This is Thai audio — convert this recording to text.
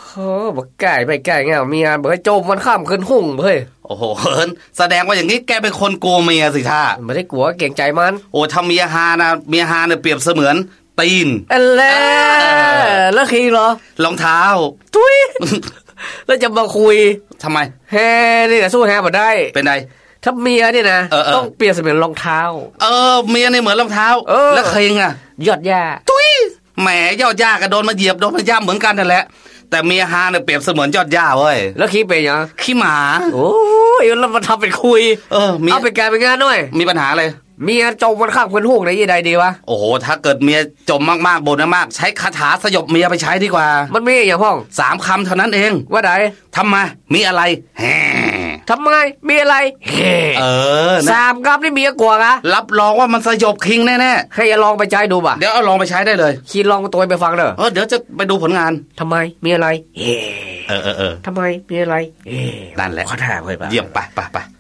เฮ้อบ่ไก่ไปไก่เงาเมียบ่ให้โจมมันข้ามขึ้นหุ่งเฮ้ยโอ้โหเฮินแสดงว่าอย่างนี้แกเป็นคนกลัวเมียสิท่าไม่ได้กลัวเกรงใจมันโอ้ถ้าเมียฮานะเมียฮาเนี่ยเปรียบเสมือนตีนแล้วคิงเหรอรองเท้าทุยแล้วจะมาคุยทำไมแฮนี่แหละสู้แฮบ่ได้เป็นไงถ้าเมียนี่นะต้องเปรียบเสมือนรองเท้าเมียนี่เหมือนรองเท้าแล้วคิงอะยอดหญ้าทุยแหมยอดหญ้าก็โดนมาเหยียบโดนมาย่ำเหมือนกันนั่นแหละแต่เมียฮาเนี่ยเปรียบเสมือนยอดหญ้าเว้ยแล้วคิงเป็นยังขี้หมาโอ้ยแล้วมาทำเป็นคุยเอาไปการเป็นงานด้วยมีปัญหาเลยเมียจมมันข้ามขึ้นหุ่งได้ยังไงดีวะโอ้โหถ้าเกิดเมียจมมากๆบ่นมากๆใช้คาถาสยบเมียไปใช้ดีกว่ามันมีอย่างพ่อง 3 คำเท่านั้นเองว่าไดทำไมมีอะไรแฮ่ทำไมมีอะไรแฮ่3 คำนี่มีกว่านะรับรองว่ามันสยบคิงแน่ๆให้ลองไปใช้ดูป่ะเดี๋ยวเอาลองไปใช้ได้เลยคิดลองตัวไปฟังเด้อเดี๋ยวจะไปดูผลงานทำไมมีอะไรทำไมมีอะไรนั่นแหละขอถามเลยป่ะเยี่ยมไป